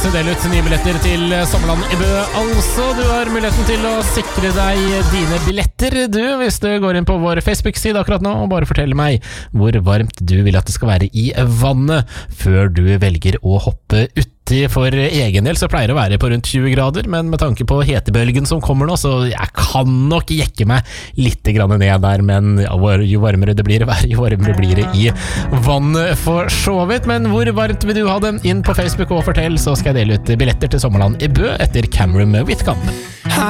dele ut nye billetter til Sommerland i Bø. Altså, du har muligheten til å sikre deg dine billetter, hvis du går inn på vår Facebook-side akkurat nå, og bare forteller meg hvor varmt du vil at det skal være i vannet, før du velger å hoppe uti. For egen del så pleier det å være på rundt 20 grader, men med tanke på hetebølgen som kommer nå, så jeg kan nok jekke meg litt grann ned der, men jo varmere det blir, jo varmere blir det i vannet for så vidt. Men hvor varmt vil du ha det? Inn på Facebook og fortell, så skal jeg dele ut billetter til Sommerland i Bø etter Cameron Whitcomb.